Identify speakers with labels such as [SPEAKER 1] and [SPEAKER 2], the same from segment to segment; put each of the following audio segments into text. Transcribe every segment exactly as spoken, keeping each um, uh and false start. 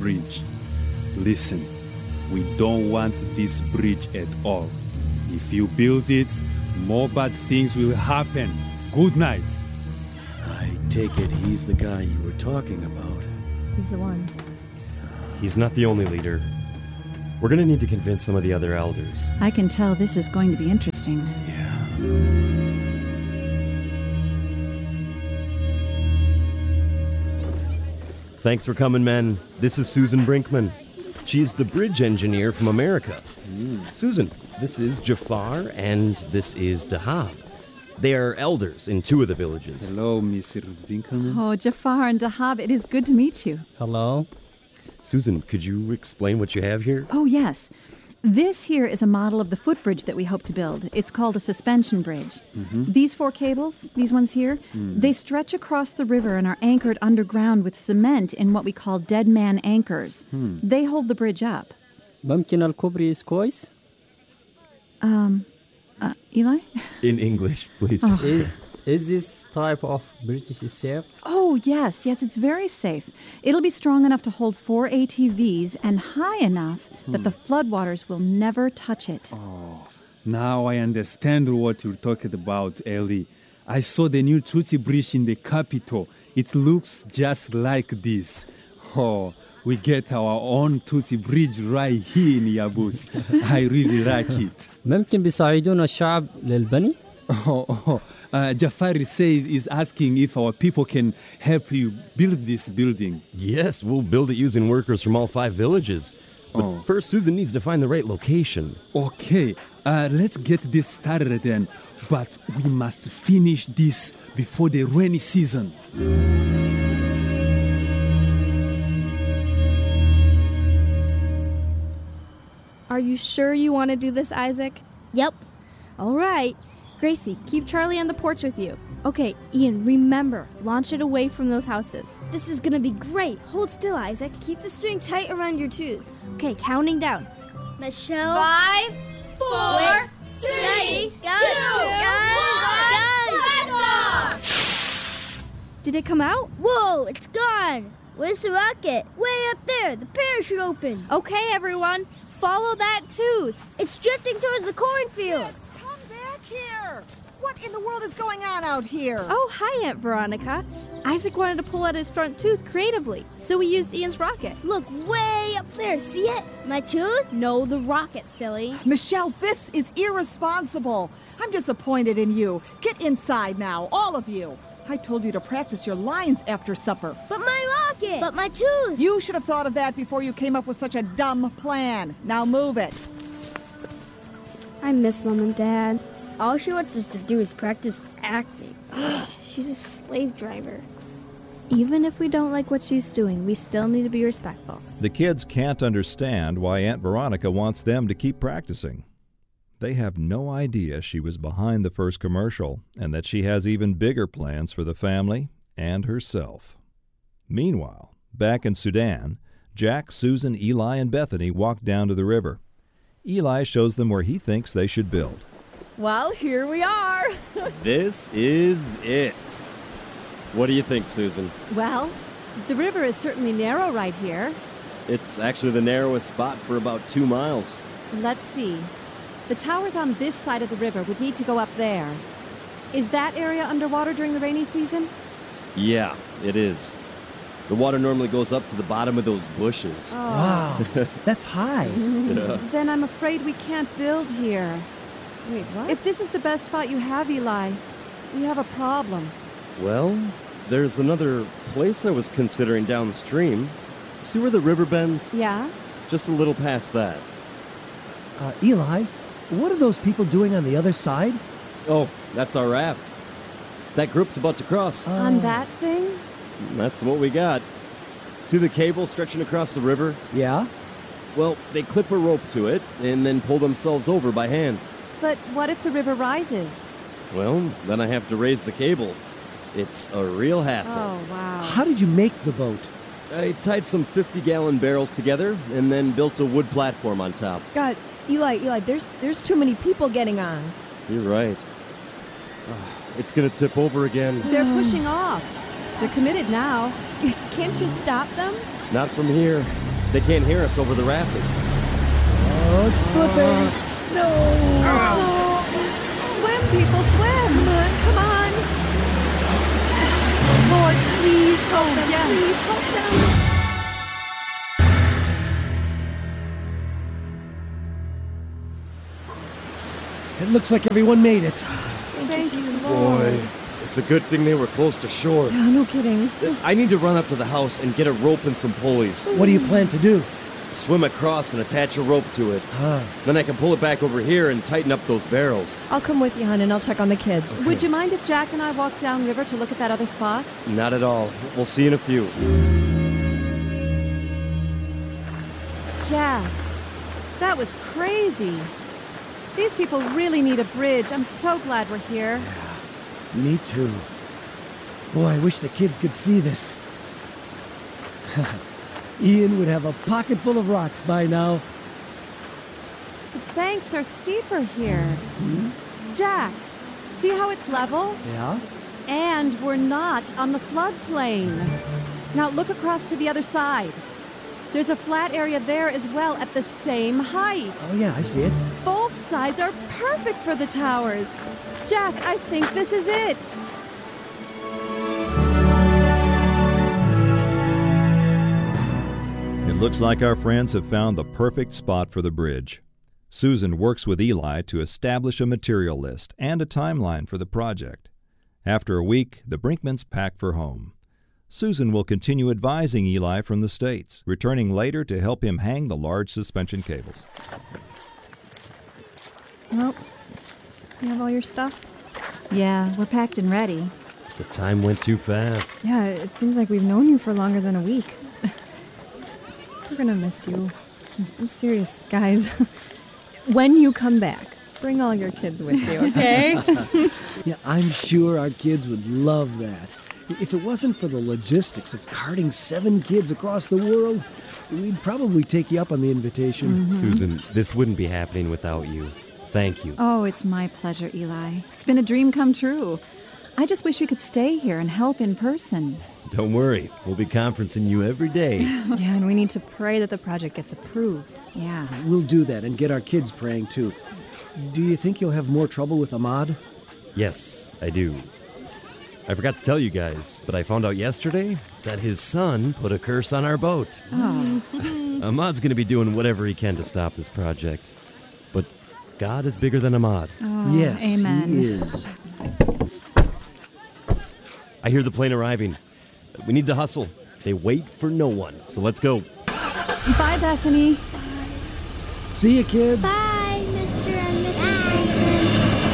[SPEAKER 1] bridge. Listen, we don't want this bridge at all. If you build it, more bad things will happen. Good night.
[SPEAKER 2] I take it he's the guy you were talking about.
[SPEAKER 3] He's the one.
[SPEAKER 4] He's not the only leader. We're going to need to convince some of the other elders.
[SPEAKER 3] I can tell this is going to be interesting.
[SPEAKER 4] Yeah. Thanks for coming, men. This is Susan Brinkman. She's the bridge engineer from America. Mm. Susan, this is Jafar and this is Dahab. They are elders in two of the villages.
[SPEAKER 1] Hello, Mister Brinkman.
[SPEAKER 3] Oh, Jafar and Dahab, it is good to meet you.
[SPEAKER 5] Hello.
[SPEAKER 4] Susan, could you explain what you have here?
[SPEAKER 3] Oh, yes. This here is a model of the footbridge that we hope to build. It's called a suspension bridge. Mm-hmm. These four cables, these ones here, mm. they stretch across the river and are anchored underground with cement in what we call dead man anchors. Hmm. They hold the bridge up.
[SPEAKER 5] ممكن الكوبري كويس?
[SPEAKER 3] Um, uh, Eli?
[SPEAKER 4] In English, please.
[SPEAKER 3] Oh.
[SPEAKER 5] Is, is this type of bridge safe?
[SPEAKER 3] Oh, yes, yes, it's very safe. It'll be strong enough to hold four A T Vs and high enough that the floodwaters will never touch it.
[SPEAKER 1] Oh, now I understand what you're talking about, Ellie. I saw the new Tutsi bridge in the capital. It looks just like this. Oh, we get our own Tutsi bridge right here in Yabus. I really like it.
[SPEAKER 5] ممكن بيساعدونا الشعب للبني؟
[SPEAKER 1] Oh, oh. Uh, Jafari says is asking if our people can help you build this building.
[SPEAKER 4] Yes, we'll build it using workers from all five villages. But
[SPEAKER 1] oh.
[SPEAKER 4] first, Susan needs to find the right location.
[SPEAKER 1] Okay, uh, let's get this started then. But we must finish this before the rainy season.
[SPEAKER 6] Are you sure you want to do this, Isaac?
[SPEAKER 7] Yep.
[SPEAKER 6] All right. Gracie, keep Charlie on the porch with you. Okay, Ian, remember, launch it away from those houses.
[SPEAKER 7] This is gonna be great. Hold still, Isaac. Keep the string tight around your tooth.
[SPEAKER 6] Okay, counting down.
[SPEAKER 7] Michelle.
[SPEAKER 8] Five, four,
[SPEAKER 7] Wait.
[SPEAKER 8] three,
[SPEAKER 7] two,
[SPEAKER 8] two,
[SPEAKER 7] guys,
[SPEAKER 8] one, blast off!
[SPEAKER 6] Did it come out?
[SPEAKER 7] Whoa, it's gone. Where's the rocket? Way up there. The parachute opened.
[SPEAKER 6] Okay, everyone, follow that tooth.
[SPEAKER 7] It's drifting towards the cornfield.
[SPEAKER 9] Come back here. What in the world is going on out here?
[SPEAKER 6] Oh, hi, Aunt Veronica. Isaac wanted to pull out his front tooth creatively, so we used Ian's rocket.
[SPEAKER 7] Look way up there. See it? My tooth?
[SPEAKER 6] No, the rocket, silly.
[SPEAKER 9] Michelle, this is irresponsible. I'm disappointed in you. Get inside now, all of you. I told you to practice your lines after supper.
[SPEAKER 7] But my rocket! But my tooth!
[SPEAKER 9] You should have thought of that before you came up with such a dumb plan. Now move it.
[SPEAKER 7] I miss Mom and Dad. All she wants us to do is practice acting. She's a slave driver.
[SPEAKER 6] Even if we don't like what she's doing, we still need to be respectful.
[SPEAKER 10] The kids can't understand why Aunt Veronica wants them to keep practicing. They have no idea she was behind the first commercial and that she has even bigger plans for the family and herself. Meanwhile, back in Sudan, Jack, Susan, Eli, and Bethany walk down to the river. Eli shows them where he thinks they should build.
[SPEAKER 11] Well, here we are.
[SPEAKER 4] This is it. What do you think, Susan?
[SPEAKER 11] Well, the river is certainly narrow right here.
[SPEAKER 4] It's actually the narrowest spot for about two miles.
[SPEAKER 11] Let's see. The towers on this side of the river would need to go up there. Is that area underwater during the rainy season?
[SPEAKER 4] Yeah, it is. The water normally goes up to the bottom of those bushes.
[SPEAKER 11] Oh.
[SPEAKER 5] Wow, that's high.
[SPEAKER 4] Yeah.
[SPEAKER 11] Then I'm afraid we can't build here.
[SPEAKER 9] Wait, what?
[SPEAKER 11] If this is the best spot you have, Eli, we have a problem.
[SPEAKER 4] Well, there's another place I was considering downstream. See where the river bends?
[SPEAKER 11] Yeah?
[SPEAKER 4] Just a little past that.
[SPEAKER 5] Uh, Eli, what are those people doing on the other side?
[SPEAKER 4] Oh, that's our raft. That group's about to cross.
[SPEAKER 11] Uh, on that thing?
[SPEAKER 4] That's what we got. See the cable stretching across the river?
[SPEAKER 5] Yeah?
[SPEAKER 4] Well, they clip a rope to it and then pull themselves over by hand.
[SPEAKER 11] But what if the river rises?
[SPEAKER 4] Well, then I have to raise the cable. It's a real hassle.
[SPEAKER 11] Oh, wow.
[SPEAKER 5] How did you make the boat?
[SPEAKER 4] I tied some fifty-gallon barrels together and then built a wood platform on top.
[SPEAKER 11] God, Eli, Eli, there's there's too many people getting on.
[SPEAKER 4] You're right. It's gonna tip over again.
[SPEAKER 11] They're pushing off. They're committed now. Can't you stop them?
[SPEAKER 4] Not from here. They can't hear us over the rapids.
[SPEAKER 5] Oh, it's flipping. No!
[SPEAKER 11] Oh. Swim, people, swim! Come on, come on! Lord, please help them,
[SPEAKER 3] yes.
[SPEAKER 11] please help them!
[SPEAKER 5] It looks like everyone made it.
[SPEAKER 11] Thank you, Lord.
[SPEAKER 4] Boy, it's a good thing they were close to shore.
[SPEAKER 11] Yeah, no kidding.
[SPEAKER 4] I need to run up to the house and get a rope and some pulleys.
[SPEAKER 5] What do you plan to do?
[SPEAKER 4] Swim across and attach a rope to it.
[SPEAKER 5] Ah.
[SPEAKER 4] Then I can pull it back over here and tighten up those barrels.
[SPEAKER 12] I'll come with you, hon, and I'll check on the kids.
[SPEAKER 4] Okay.
[SPEAKER 11] Would you mind if Jack and I walked downriver to look at that other spot?
[SPEAKER 4] Not at all. We'll see in a few.
[SPEAKER 11] Jack, that was crazy. These people really need a bridge. I'm so glad we're here.
[SPEAKER 5] Me too. Boy, I wish the kids could see this. Ian would have a pocket full of rocks by now.
[SPEAKER 11] The banks are steeper here.
[SPEAKER 5] Hmm?
[SPEAKER 11] Jack, see how it's level?
[SPEAKER 5] Yeah?
[SPEAKER 11] And we're not on the floodplain. Now look across to the other side. There's a flat area there as well at the same height.
[SPEAKER 5] Oh, yeah, I see it.
[SPEAKER 11] Both sides are perfect for the towers. Jack, I think this is it.
[SPEAKER 10] It looks like our friends have found the perfect spot for the bridge. Susan works with Eli to establish a material list and a timeline for the project. After a week, the Brinkmans pack for home. Susan will continue advising Eli from the States, returning later to help him hang the large suspension cables.
[SPEAKER 12] Well, you have all your stuff?
[SPEAKER 3] Yeah, we're packed and ready.
[SPEAKER 4] The time went too fast.
[SPEAKER 12] Yeah, it seems like we've known you for longer than a week. We're gonna miss you. I'm serious, guys. When you come back, bring all your kids with you, okay?
[SPEAKER 5] Yeah, I'm sure our kids would love that. If it wasn't for the logistics of carting seven kids across the world, we'd probably take you up on the invitation.
[SPEAKER 3] Mm-hmm.
[SPEAKER 4] Susan, this wouldn't be happening without you. Thank you.
[SPEAKER 3] Oh, it's my pleasure, Eli. It's been a dream come true. I just wish we could stay here and help in person.
[SPEAKER 4] Don't worry. We'll be conferencing you every day.
[SPEAKER 12] Yeah, and we need to pray that the project gets approved.
[SPEAKER 3] Yeah.
[SPEAKER 5] We'll do that and get our kids praying, too. Do you think you'll have more trouble with Ahmad?
[SPEAKER 4] Yes, I do. I forgot to tell you guys, but I found out yesterday that his son put a curse on our boat.
[SPEAKER 3] Oh.
[SPEAKER 4] Ahmad's going to be doing whatever he can to stop this project. But God is bigger than Ahmad.
[SPEAKER 3] Oh,
[SPEAKER 5] yes,
[SPEAKER 3] amen.
[SPEAKER 5] he is.
[SPEAKER 4] I hear the plane arriving. We need to hustle. They wait for no one. So let's go.
[SPEAKER 3] Bye, Bethany.
[SPEAKER 5] See you, kids.
[SPEAKER 7] Bye, Mister and Missus Brinkman.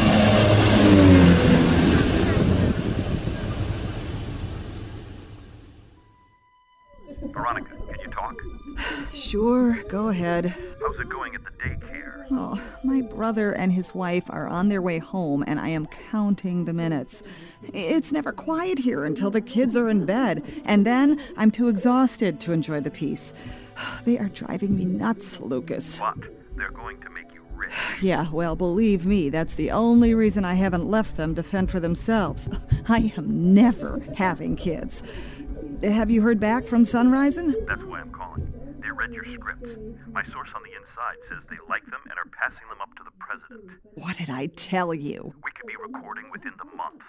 [SPEAKER 13] Veronica, can you talk?
[SPEAKER 9] Sure, go ahead.
[SPEAKER 13] How's it going at the daycare?
[SPEAKER 9] Oh, my brother and his wife are on their way home, and I am counting the minutes. It's never quiet here until the kids are in bed, and then I'm too exhausted to enjoy the peace. They are driving me nuts, Lucas.
[SPEAKER 13] What? They're going to make you rich.
[SPEAKER 9] Yeah, well, believe me, that's the only reason I haven't left them to fend for themselves. I am never having kids. Have you heard back from Sunrising?
[SPEAKER 13] That's why I'm calling. They read your scripts. My source on the inside says they like them and are passing them up to the president.
[SPEAKER 9] What did I tell you?
[SPEAKER 13] We could be recording within the month.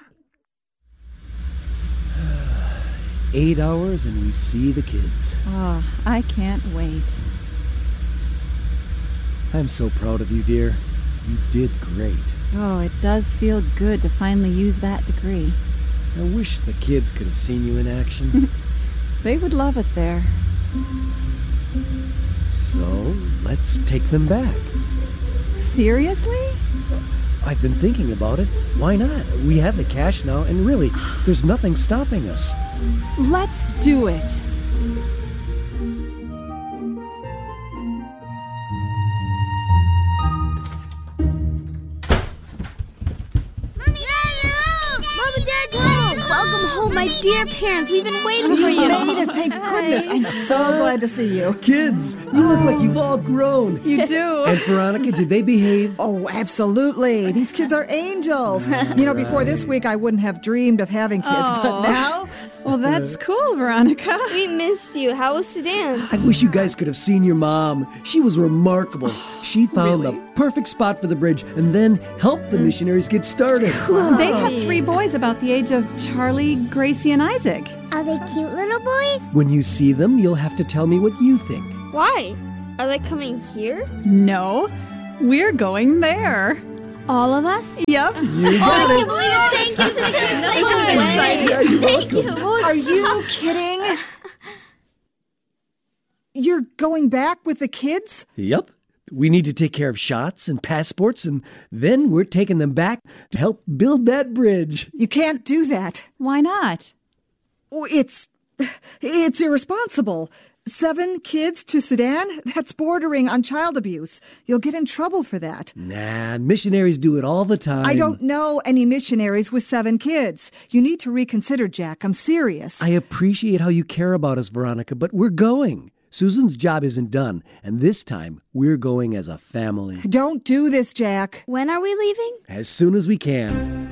[SPEAKER 5] Eight hours and we see the kids.
[SPEAKER 3] Oh, I can't wait.
[SPEAKER 5] I'm so proud of you, dear. You did great.
[SPEAKER 3] Oh, it does feel good to finally use that degree.
[SPEAKER 5] I wish the kids could have seen you in action.
[SPEAKER 3] They would love it there.
[SPEAKER 5] So, let's take them back.
[SPEAKER 3] Seriously?
[SPEAKER 5] I've been thinking about it. Why not? We have the cash now, and really, there's nothing stopping us.
[SPEAKER 3] Let's do it.
[SPEAKER 7] Welcome home, my dear parents. We've been waiting for you.
[SPEAKER 9] Made it, thank goodness. I'm so glad to see you.
[SPEAKER 5] Kids, you look like you've all grown.
[SPEAKER 3] You do.
[SPEAKER 5] And Veronica, did they behave?
[SPEAKER 9] Oh, absolutely. These kids are angels. You know, before this week, I wouldn't have dreamed of having kids,
[SPEAKER 3] Aww.
[SPEAKER 9] but now
[SPEAKER 3] Well, that's cool, Veronica.
[SPEAKER 7] We missed you. How was Sudan?
[SPEAKER 5] I wish you guys could have seen your mom. She was remarkable. She found
[SPEAKER 3] Really?
[SPEAKER 5] the perfect spot for the bridge and then helped the missionaries get started.
[SPEAKER 3] They have three boys about the age of Charlie, Gracie, and Isaac.
[SPEAKER 14] Are they cute little boys?
[SPEAKER 5] When you see them, you'll have to tell me what you think.
[SPEAKER 7] Why? Are they coming here?
[SPEAKER 3] No, we're going there.
[SPEAKER 7] All of us?
[SPEAKER 3] Yep.
[SPEAKER 5] You got it.
[SPEAKER 7] believe it. Thank you so much.
[SPEAKER 5] Yeah, you're
[SPEAKER 7] Thank you.
[SPEAKER 5] welcome.
[SPEAKER 9] Are you kidding? You're going back with the kids?
[SPEAKER 5] Yep. We need to take care of shots and passports, and then we're taking them back to help build that bridge.
[SPEAKER 9] You can't do that.
[SPEAKER 3] Why not?
[SPEAKER 9] Oh, It's it's irresponsible. Seven kids to Sudan? That's bordering on child abuse. You'll get in trouble for that.
[SPEAKER 5] Nah, missionaries do it all the time.
[SPEAKER 9] I don't know any missionaries with seven kids. You need to reconsider, Jack. I'm serious.
[SPEAKER 5] I appreciate how you care about us, Veronica, but we're going. Susan's job isn't done, and this time we're going as a family.
[SPEAKER 9] Don't do this, Jack.
[SPEAKER 7] When are we leaving?
[SPEAKER 5] As soon as we can.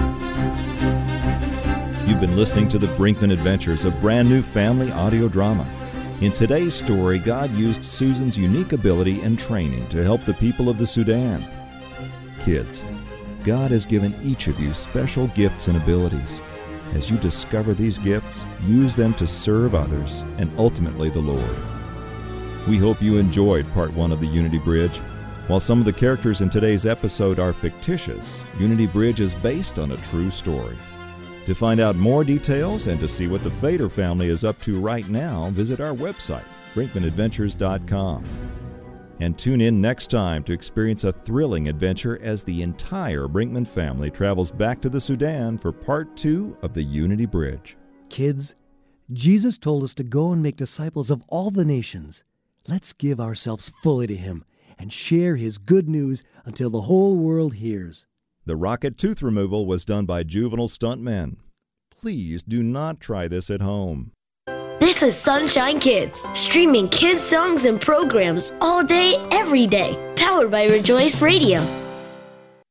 [SPEAKER 10] You've been listening to The Brinkman Adventures, a brand new family audio drama. In today's story, God used Susan's unique ability and training to help the people of the Sudan. Kids, God has given each of you special gifts and abilities. As you discover these gifts, use them to serve others and ultimately the Lord. We hope you enjoyed part one of the Unity Bridge. While some of the characters in today's episode are fictitious, Unity Bridge is based on a true story. To find out more details and to see what the Fader family is up to right now, visit our website, brinkman adventures dot com. And tune in next time to experience a thrilling adventure as the entire Brinkman family travels back to the Sudan for part two of the Unity Bridge.
[SPEAKER 5] Kids, Jesus told us to go and make disciples of all the nations. Let's give ourselves fully to Him and share His good news until the whole world hears.
[SPEAKER 10] The rocket tooth removal was done by juvenile stuntmen. Please do not try this at home.
[SPEAKER 15] This is Sunshine Kids, streaming kids songs and programs all day, every day, powered by Rejoice Radio.